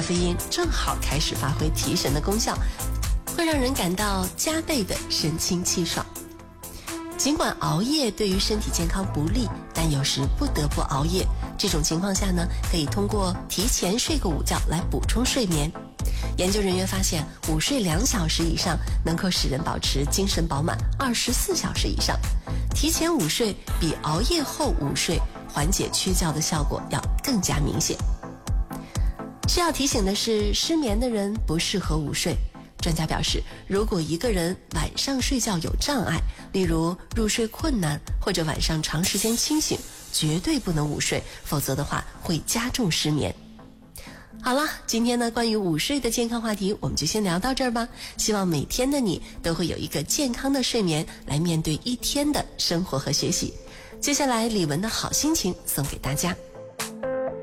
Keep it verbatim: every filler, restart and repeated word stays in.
啡因正好开始发挥提神的功效，会让人感到加倍的神清气爽。尽管熬夜对于身体健康不利，但有时不得不熬夜，这种情况下呢，可以通过提前睡个午觉来补充睡眠。研究人员发现，午睡两小时以上能够使人保持精神饱满二十四小时以上。提前午睡比熬夜后午睡缓解缺觉的效果要更加明显。需要提醒的是，失眠的人不适合午睡。专家表示，如果一个人晚上睡觉有障碍，例如入睡困难或者晚上长时间清醒，绝对不能午睡，否则的话会加重失眠。好了，今天呢关于午睡的健康话题我们就先聊到这儿吧。希望每天的你都会有一个健康的睡眠来面对一天的生活和学习。接下来李玟的好心情送给大家。